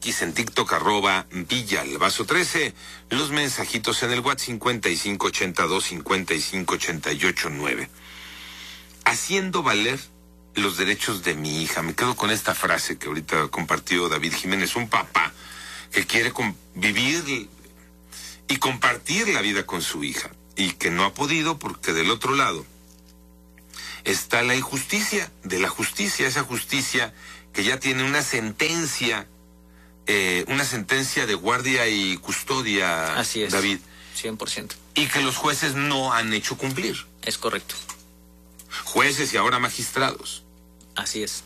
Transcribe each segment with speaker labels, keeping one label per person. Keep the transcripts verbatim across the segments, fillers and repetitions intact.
Speaker 1: X, en TikTok, arroba Villalbazo trece. Los mensajitos en el WhatsApp cincuenta y cinco ochenta y dos cincuenta y cinco ochenta y ocho nueve. Haciendo valer los derechos de mi hija. Me quedo con esta frase que ahorita compartió David Jiménez, un papá que quiere vivir y compartir la vida con su hija, y que no ha podido porque del otro lado está la injusticia de la justicia, esa justicia que ya tiene una sentencia, eh, una sentencia de guardia y custodia.
Speaker 2: Así es,
Speaker 1: David.
Speaker 2: cien por ciento.
Speaker 1: Y que los jueces no han hecho cumplir.
Speaker 2: Es correcto.
Speaker 1: Jueces y ahora magistrados.
Speaker 2: Así es.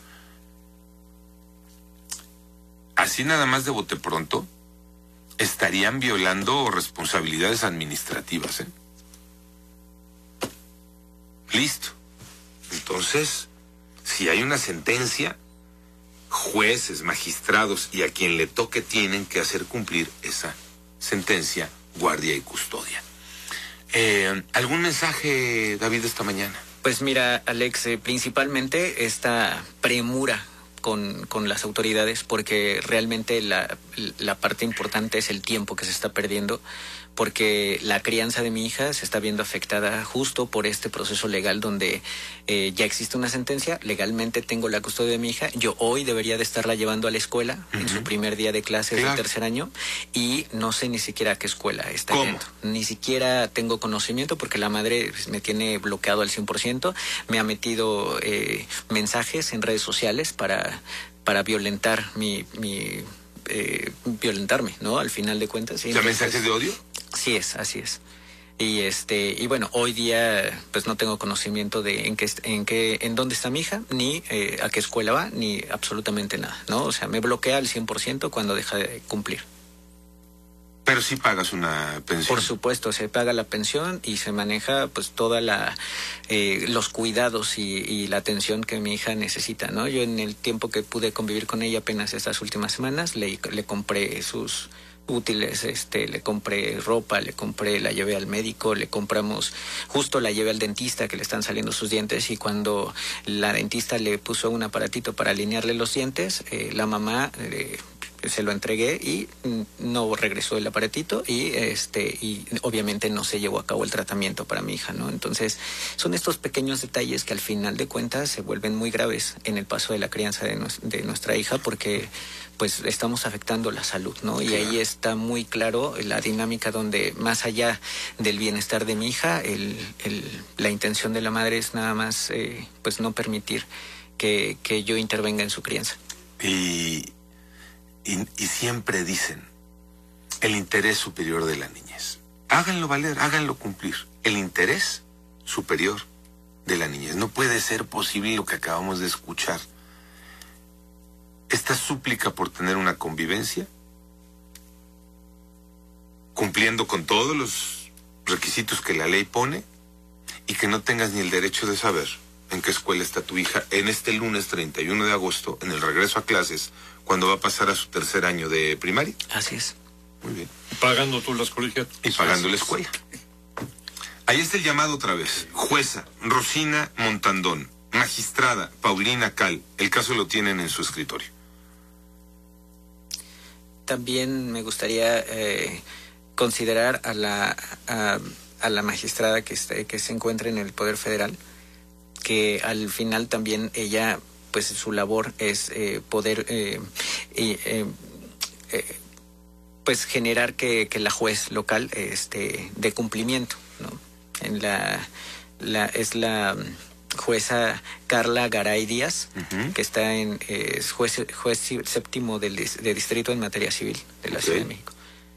Speaker 1: Así nada más de bote pronto, estarían violando responsabilidades administrativas, ¿eh? Listo. Entonces, si hay una sentencia, jueces, magistrados y a quien le toque tienen que hacer cumplir esa sentencia, guardia y custodia. Eh, ¿Algún mensaje, David, esta mañana?
Speaker 2: Pues mira, Alex, eh, principalmente esta premura con, con las autoridades, porque realmente la, la parte importante es el tiempo que se está perdiendo, porque la crianza de mi hija se está viendo afectada justo por este proceso legal donde eh, ya existe una sentencia, legalmente tengo la custodia de mi hija, yo hoy debería de estarla llevando a la escuela, uh-huh, en su primer día de clases, claro, del tercer año, y no sé ni siquiera a qué escuela está
Speaker 1: ¿Cómo?
Speaker 2: yendo. Ni siquiera tengo conocimiento porque la madre me tiene bloqueado al cien por ciento, me ha metido eh, mensajes en redes sociales para, para violentar mi... mi eh, violentarme, ¿no? Al final de cuentas. ¿Sí?
Speaker 1: ¿O sea, mensajes de odio?
Speaker 2: Así es, así es. Y este, y bueno, hoy día pues no tengo conocimiento de en qué, en qué, en dónde está mi hija, ni eh, a qué escuela va, ni absolutamente nada, ¿no? O sea, me bloquea al cien por ciento cuando deja de cumplir.
Speaker 1: Pero sí pagas una pensión.
Speaker 2: Por supuesto, se paga la pensión y se maneja pues toda la eh, los cuidados y, y la atención que mi hija necesita, ¿no? Yo en el tiempo que pude convivir con ella apenas estas últimas semanas le, le compré sus útiles, este, le compré ropa, le compré, la llevé al médico, le compramos, justo la llevé al dentista que le están saliendo sus dientes, y cuando la dentista le puso un aparatito para alinearle los dientes, eh, la mamá eh, se lo entregué y no regresó el aparatito y este y obviamente no se llevó a cabo el tratamiento para mi hija, ¿no? Entonces son estos pequeños detalles que al final de cuentas se vuelven muy graves en el paso de la crianza de, nos, de nuestra hija, porque pues estamos afectando la salud, ¿no? Y ahí está muy claro la dinámica donde más allá del bienestar de mi hija, el, el, la intención de la madre es nada más eh, pues no permitir que, que yo intervenga en su crianza.
Speaker 1: Y... Y, y siempre dicen, el interés superior de la niñez. Háganlo valer, háganlo cumplir. El interés superior de la niñez. No puede ser posible lo que acabamos de escuchar. Esta súplica por tener una convivencia, cumpliendo con todos los requisitos que la ley pone, y que no tengas ni el derecho de saber en qué escuela está tu hija en este lunes treinta y uno de agosto, en el regreso a clases, cuando va a pasar a su tercer año de primaria.
Speaker 2: Así es.
Speaker 1: Muy bien.
Speaker 3: Pagando tú las colegiaturas.
Speaker 1: Y pagando la escuela. Ahí está el llamado otra vez. Jueza Rosina Montandón, magistrada Paulina Cal. El caso lo tienen en su escritorio.
Speaker 2: También me gustaría eh, considerar a la, a, a la magistrada que, esté, que se encuentra en el Poder Federal, que al final también ella, pues su labor es eh, poder eh, eh, eh, pues generar que, que la juez local este dé cumplimiento, ¿no? En la, la es la jueza Carla Garay Díaz, uh-huh, que está en eh, es juez juez séptimo del de distrito en materia civil de la okay. Ciudad de México.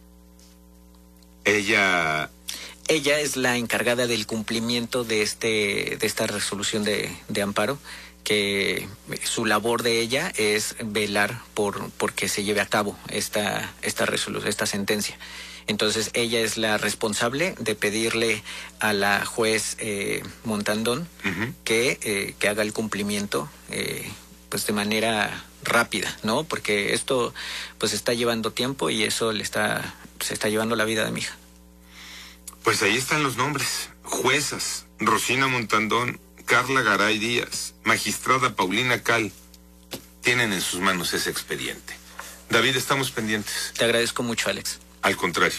Speaker 1: Ella
Speaker 2: ella es la encargada del cumplimiento de este de esta resolución de, de amparo, que su labor de ella es velar por porque se lleve a cabo esta esta resolución, esta sentencia. Entonces ella es la responsable de pedirle a la juez eh, Montandón uh-huh. que eh, que haga el cumplimiento eh, pues de manera rápida, ¿no? Porque esto pues está llevando tiempo y eso le está se está llevando la vida de mi hija.
Speaker 1: Pues ahí están los nombres. Juezas Rosina Montandón, Carla Garay Díaz, magistrada Paulina Cal, tienen en sus manos ese expediente. David, estamos pendientes.
Speaker 2: Te agradezco mucho, Alex.
Speaker 1: Al contrario.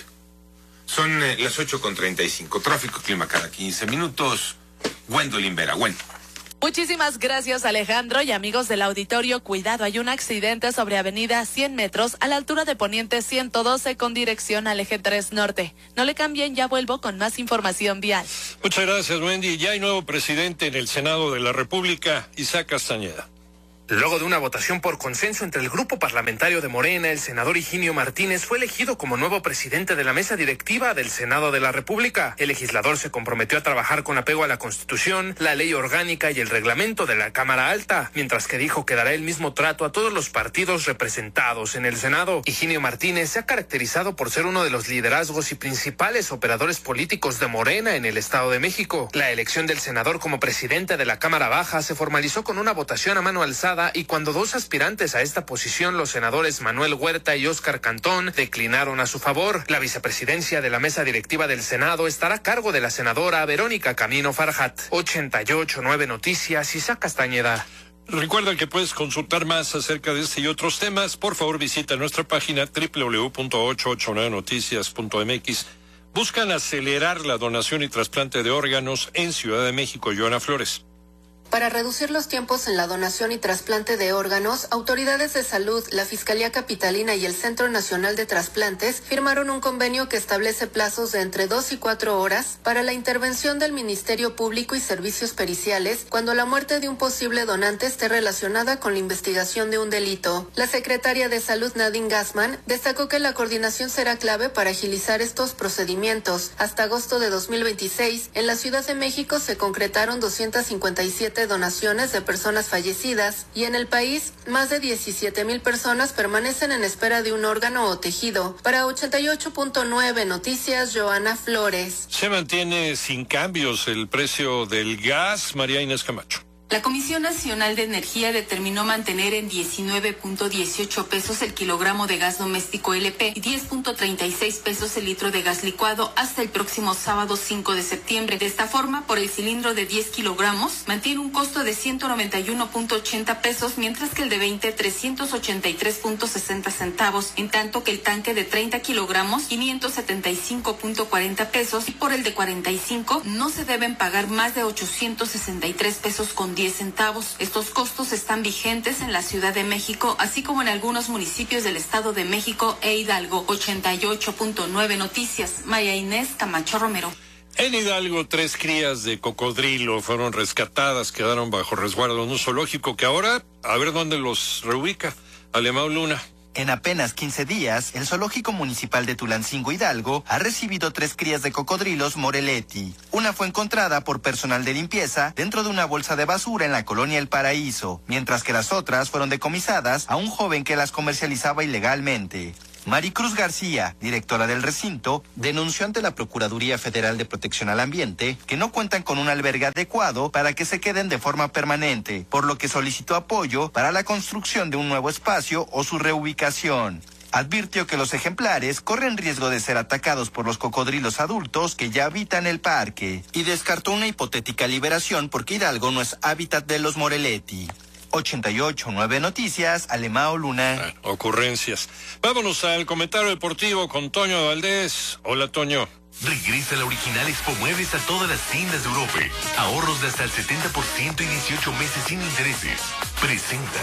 Speaker 1: Son eh, las ocho con treinta y cinco. Tráfico, clima cada quince minutos. Gwendolyn Vera. Gwen.
Speaker 3: Muchísimas gracias, Alejandro, y amigos del auditorio. Cuidado, hay un accidente sobre avenida cien metros a la altura de Poniente ciento doce con dirección al eje tres norte. No le cambien, ya vuelvo con más información vial.
Speaker 4: Muchas gracias, Wendy. Ya hay nuevo presidente en el Senado de la República, Isaac Castañeda.
Speaker 5: Luego de una votación por consenso entre el grupo parlamentario de Morena, el senador Higinio Martínez fue elegido como nuevo presidente de la mesa directiva del Senado de la República. El legislador se comprometió a trabajar con apego a la Constitución, la ley orgánica y el reglamento de la Cámara Alta, mientras que dijo que dará el mismo trato a todos los partidos representados en el Senado. Higinio Martínez se ha caracterizado por ser uno de los liderazgos y principales operadores políticos de Morena en el Estado de México. La elección del senador como presidente de la Cámara Baja se formalizó con una votación a mano alzada, y cuando dos aspirantes a esta posición, los senadores Manuel Huerta y Óscar Cantón, declinaron a su favor. La vicepresidencia de la mesa directiva del Senado estará a cargo de la senadora Verónica Camino Farjat. ochenta y ocho punto nueve Noticias, Isaac Castañeda.
Speaker 4: Recuerda que puedes consultar más acerca de este y otros temas. Por favor, visita nuestra página doble u doble u doble u punto ochocientos ochenta y nueve noticias punto m x. Buscan acelerar la donación y trasplante de órganos en Ciudad de México. Joana Flores.
Speaker 6: Para reducir los tiempos en la donación y trasplante de órganos, autoridades de salud, la Fiscalía Capitalina y el Centro Nacional de Trasplantes firmaron un convenio que establece plazos de entre dos y cuatro horas para la intervención del Ministerio Público y servicios periciales cuando la muerte de un posible donante esté relacionada con la investigación de un delito. La secretaria de Salud, Nadine Gassman, destacó que la coordinación será clave para agilizar estos procedimientos. Hasta agosto de dos mil veintiséis, en la Ciudad de México se concretaron doscientas cincuenta y siete donaciones de personas fallecidas y en el país más de diecisiete mil personas permanecen en espera de un órgano o tejido. Para ochenta y ocho punto nueve Noticias, Joana Flores.
Speaker 4: Se mantiene sin cambios el precio del gas. María Inés Camacho.
Speaker 7: La Comisión Nacional de Energía determinó mantener en diecinueve punto dieciocho pesos el kilogramo de gas doméstico L P y diez punto treinta y seis pesos el litro de gas licuado hasta el próximo sábado cinco de septiembre. De esta forma, por el cilindro de diez kilogramos, mantiene un costo de ciento noventa y uno punto ochenta pesos, mientras que el de veinte, trescientos ochenta y tres punto sesenta centavos, en tanto que el tanque de treinta kilogramos, quinientos setenta y cinco punto cuarenta pesos, y por el de cuarenta y cinco, no se deben pagar más de ochocientos sesenta y tres pesos con diez centavos. Estos costos están vigentes en la Ciudad de México, así como en algunos municipios del Estado de México e Hidalgo. ochenta y ocho punto nueve Noticias, María Inés Camacho Romero.
Speaker 4: En Hidalgo, tres crías de cocodrilo fueron rescatadas, quedaron bajo resguardo en un zoológico que ahora, a ver dónde los reubica. Alemão Luna.
Speaker 8: En apenas quince días, el Zoológico Municipal de Tulancingo, Hidalgo, ha recibido tres crías de cocodrilos Moreletti. Una fue encontrada por personal de limpieza dentro de una bolsa de basura en la colonia El Paraíso, mientras que las otras fueron decomisadas a un joven que las comercializaba ilegalmente. Maricruz García, directora del recinto, denunció ante la Procuraduría Federal de Protección al Ambiente que no cuentan con un albergue adecuado para que se queden de forma permanente, por lo que solicitó apoyo para la construcción de un nuevo espacio o su reubicación. Advirtió que los ejemplares corren riesgo de ser atacados por los cocodrilos adultos que ya habitan el parque, y descartó una hipotética liberación porque Hidalgo no es hábitat de los Moreletti. ochenta y ocho punto nueve Noticias, Alemão Luna.
Speaker 4: Ah, ocurrencias. Vámonos al comentario deportivo con Toño Valdés. Hola, Toño.
Speaker 9: Regresa la original Expo Muebles a todas las tiendas de Europa. Ahorros de hasta el setenta por ciento y dieciocho meses sin intereses. Presenta.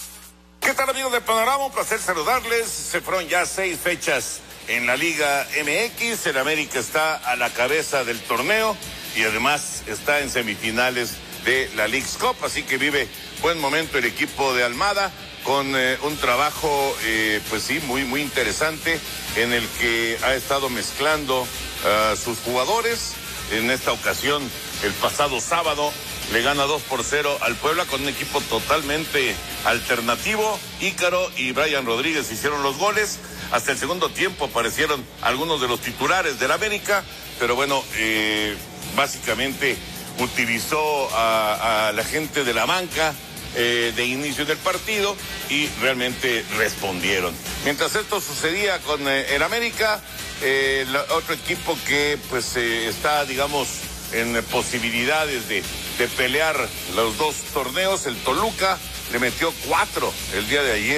Speaker 10: ¿Qué tal, amigos de Panorama? Un placer saludarles. Se fueron ya seis fechas en la Liga M X. El América está a la cabeza del torneo y además está en semifinales de la Leagues Cup, así que vive buen momento el equipo de Almada con eh, un trabajo eh, pues sí, muy muy interesante en el que ha estado mezclando a uh, sus jugadores. En esta ocasión, el pasado sábado, le gana dos por cero al Puebla con un equipo totalmente alternativo. Ícaro y Brian Rodríguez hicieron los goles. Hasta el segundo tiempo aparecieron algunos de los titulares del América, pero bueno, eh, básicamente utilizó a, a la gente de la banca eh, de inicio del partido y realmente respondieron. Mientras esto sucedía con eh, el América, eh, el otro equipo que pues eh, está, digamos, en posibilidades de, de pelear los dos torneos, el Toluca le metió cuatro el día de ayer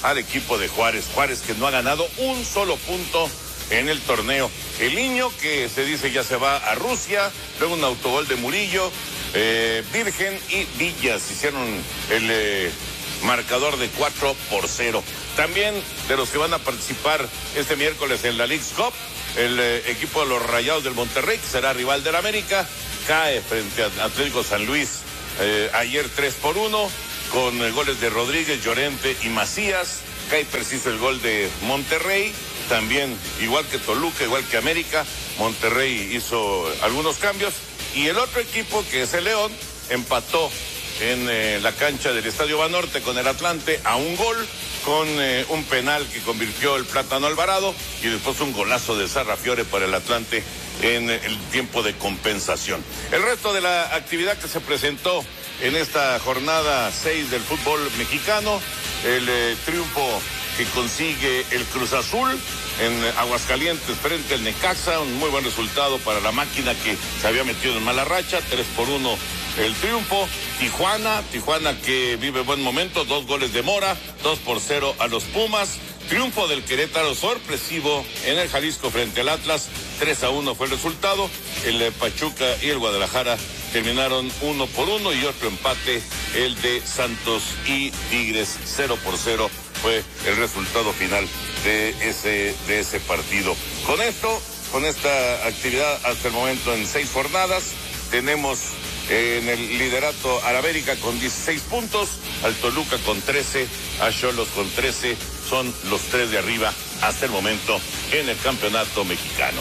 Speaker 10: al equipo de Juárez. Juárez que no ha ganado un solo punto en el torneo. El Niño, que se dice ya se va a Rusia, luego un autogol de Murillo, eh, Virgen y Villas hicieron el eh, marcador de cuatro por cero. También de los que van a participar este miércoles en la Leagues Cup, el eh, equipo de los Rayados del Monterrey, que será rival del América, cae frente a Atlético San Luis eh, ayer tres por uno, con eh, goles de Rodríguez, Llorente y Macías. Cae preciso el gol de Monterrey. También, igual que Toluca, igual que América, Monterrey hizo algunos cambios. Y el otro equipo, que es el León, empató en eh, la cancha del Estadio Banorte con el Atlante a un gol, con eh, un penal que convirtió el Plátano Alvarado y después un golazo de Sarrafiore para el Atlante en eh, el tiempo de compensación. El resto de la actividad que se presentó en esta jornada seis del fútbol mexicano, el eh, triunfo que consigue el Cruz Azul en Aguascalientes frente al Necaxa, un muy buen resultado para la máquina que se había metido en mala racha, tres por uno el triunfo. Tijuana, Tijuana que vive buen momento, dos goles de Mora, dos por cero a los Pumas. Triunfo del Querétaro sorpresivo en el Jalisco frente al Atlas, tres a uno fue el resultado. El Pachuca y el Guadalajara terminaron uno por uno y otro empate, el de Santos y Tigres, cero por cero fue el resultado final de ese, de ese partido. Con esto, con esta actividad hasta el momento en seis jornadas, tenemos en el liderato al América con dieciséis puntos, al Toluca con trece, a Xolos con trece, son los tres de arriba hasta el momento en el campeonato mexicano.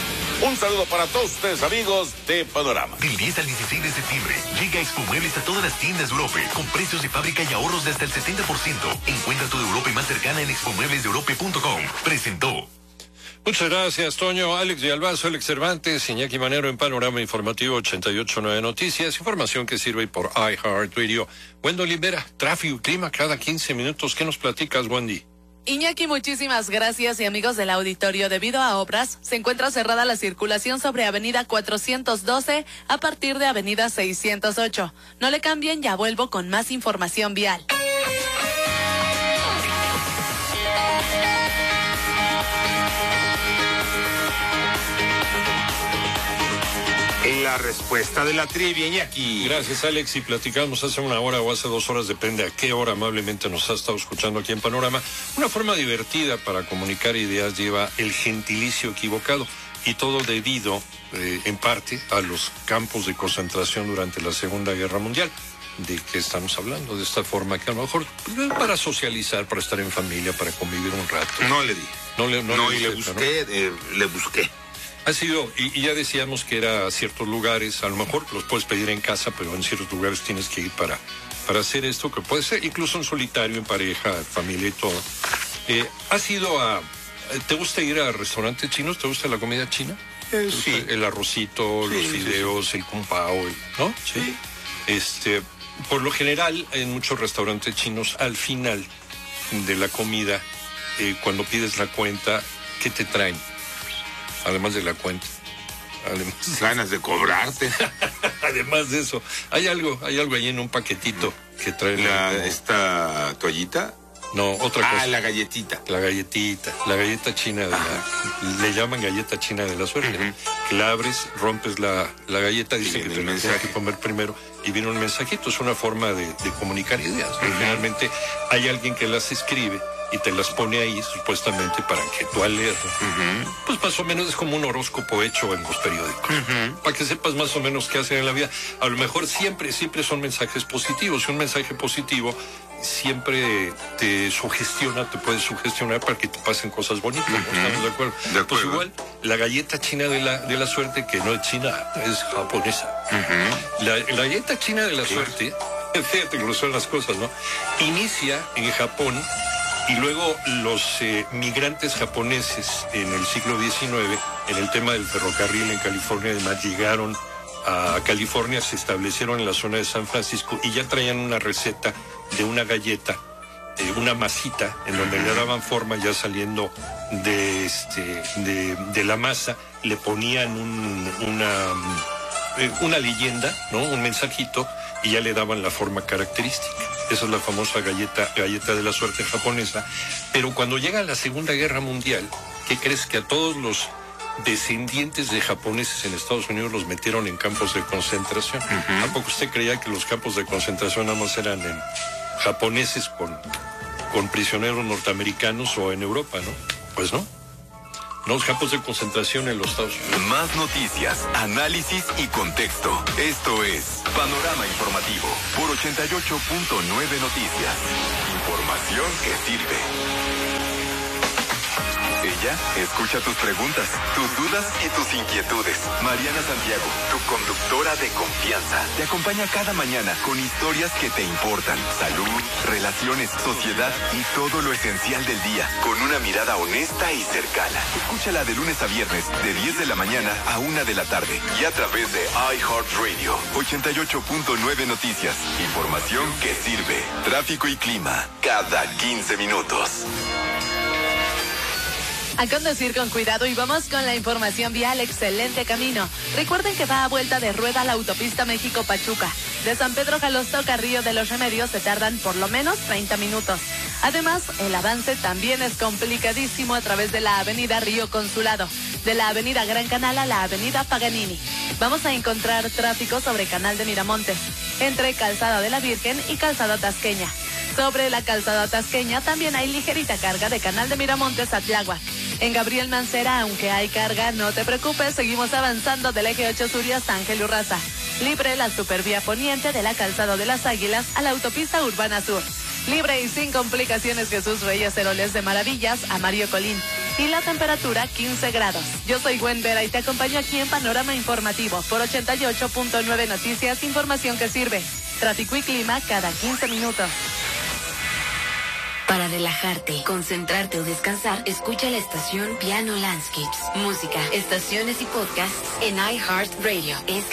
Speaker 10: Un saludo para todos ustedes, amigos de Panorama.
Speaker 9: Del diez al dieciséis de septiembre, llega Expo Muebles a todas las tiendas de Europa, con precios de fábrica y ahorros de hasta el setenta por ciento. Encuentra tu Europa más cercana en expo muebles de europa punto com. Presentó.
Speaker 4: Muchas gracias, Toño. Alex Villalbazo, Alex Cervantes, Iñaki Manero en Panorama Informativo ochenta y ocho punto nueve Noticias. Información que sirve por iHeartRadio. Wendy Olivera, tráfico y clima cada quince minutos. ¿Qué nos platicas, Wendy?
Speaker 3: Iñaki, muchísimas gracias. Y amigos del auditorio, debido a obras, se encuentra cerrada la circulación sobre Avenida cuatrocientos doce a partir de Avenida seiscientos ocho. No le cambien, ya vuelvo con más información vial.
Speaker 1: La respuesta de la trivia, Iñaki.
Speaker 4: Gracias, Alex. Y platicamos hace una hora o hace dos horas, depende a qué hora amablemente nos ha estado escuchando aquí en Panorama. Una forma divertida para comunicar ideas lleva el gentilicio equivocado. Y todo debido, eh, en parte, a los campos de concentración durante la Segunda Guerra Mundial. ¿De qué estamos hablando? De esta forma que a lo mejor para socializar, para estar en familia, para convivir un rato.
Speaker 1: No le di.
Speaker 4: No le, no
Speaker 1: no,
Speaker 4: le,
Speaker 1: y le busqué, ¿no? eh, le busqué.
Speaker 4: Ha sido, y, y ya decíamos que era a ciertos lugares, a lo mejor los puedes pedir en casa, pero en ciertos lugares tienes que ir para, para hacer esto, que puede ser incluso en solitario, en pareja, familia y todo. Eh, ¿Has ido a, te gusta ir a restaurantes chinos? ¿Te gusta la comida china?
Speaker 1: Eh, sí.
Speaker 4: El arrocito, sí, los fideos, sí, sí. el kung pao, el, ¿no? Sí. sí. Este, por lo general, en muchos restaurantes chinos, al final de la comida, eh, cuando pides la cuenta, ¿qué te traen? Además de la cuenta. Además,
Speaker 1: ganas de cobrarte.
Speaker 4: Además de eso, hay algo, hay algo ahí en un paquetito que trae
Speaker 1: la,
Speaker 4: la,
Speaker 1: esta toallita.
Speaker 4: No, otra
Speaker 1: ah,
Speaker 4: cosa.
Speaker 1: Ah, la galletita.
Speaker 4: La galletita, la galleta china de la, le llaman galleta china de la suerte. Uh-huh. Que la abres, rompes la, la galleta, dice que te la tienes que comer primero y viene un mensajito. Es una forma de, de comunicar ideas. Uh-huh. Finalmente hay alguien que las escribe y te las pone ahí supuestamente para que tú al leer, uh-huh. pues más o menos es como un horóscopo hecho en los periódicos, uh-huh. para que sepas más o menos qué hacen en la vida. A lo mejor siempre, siempre son mensajes positivos, y un mensaje positivo siempre te sugestiona, te puede sugestionar para que te pasen cosas bonitas, uh-huh. ¿no? ¿Estamos de acuerdo? De acuerdo. Pues igual, la galleta china de la, de la suerte, que no es china, es japonesa. Uh-huh. La, la galleta china de la ¿Qué? suerte, fíjate que son las cosas, ¿no? Inicia en Japón. Y luego los eh, migrantes japoneses en el siglo diecinueve, en el tema del ferrocarril en California, además llegaron a California, se establecieron en la zona de San Francisco y ya traían una receta de una galleta, eh, una masita, en donde le daban forma ya saliendo de, este, de, de la masa, le ponían un, una, eh, una leyenda, ¿no? Un mensajito, y ya le daban la forma característica. Esa es la famosa galleta, galleta de la suerte japonesa. Pero cuando llega la Segunda Guerra Mundial, ¿qué crees? Que a todos los descendientes de japoneses en Estados Unidos los metieron en campos de concentración. Uh-huh. ¿A poco usted creía que los campos de concentración nada más eran en japoneses con, con prisioneros norteamericanos o en Europa, no? Pues no. No, los campos de concentración en los Estados Unidos.
Speaker 9: Más noticias, análisis y contexto. Esto es Panorama Informativo por ochenta y ocho punto nueve Noticias. Información que sirve. Ella escucha tus preguntas, tus dudas y tus inquietudes. Mariana Santiago, tu conductora de confianza, te acompaña cada mañana con historias que te importan. Salud, relaciones, sociedad y todo lo esencial del día, con una mirada honesta y cercana. Escúchala de lunes a viernes, de diez de la mañana a una de la tarde. Y a través de iHeartRadio, ochenta y ocho punto nueve Noticias. Información que sirve. Tráfico y clima, cada quince minutos.
Speaker 3: A conducir con cuidado y vamos con la información vial. Excelente camino. Recuerden que va a vuelta de rueda la autopista México-Pachuca. De San Pedro Jalostó a Río de los Remedios se tardan por lo menos treinta minutos. Además, el avance también es complicadísimo a través de la avenida Río Consulado, de la avenida Gran Canal a la avenida Paganini. Vamos a encontrar tráfico sobre Canal de Miramontes, entre Calzada de la Virgen y Calzada Tasqueña. Sobre la Calzada Tasqueña también hay ligerita carga de Canal de Miramontes a Tláhuac. En Gabriel Mancera, aunque hay carga, no te preocupes, seguimos avanzando del eje ocho sur y hasta Ángel Urraza. Libre la supervía poniente de la Calzada de las Águilas a la autopista Urbana Sur. Libre y sin complicaciones Jesús Reyes Heroles de Maravillas a Mario Colín. Y la temperatura quince grados. Yo soy Gwen Vera y te acompaño aquí en Panorama Informativo por ochenta y ocho punto nueve Noticias, información que sirve. Tráfico y clima cada quince minutos.
Speaker 11: Para relajarte, concentrarte o descansar, escucha la estación Piano Landscapes. Música, estaciones y podcasts en iHeartRadio. Es